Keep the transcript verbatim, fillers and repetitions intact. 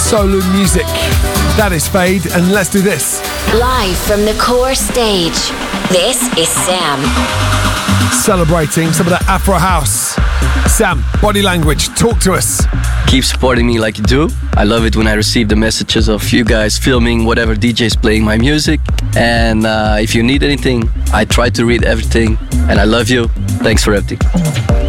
Solu Music. That is Fade, and let's do this. Live from the core stage, this is Sam. Celebrating some of that Afro house. Sam, Body Language, talk to us. Keep supporting me like you do. I love it when I receive the messages of you guys filming whatever D J is playing my music. And uh, if you need anything, I try to read everything. And I love you. Thanks for everything.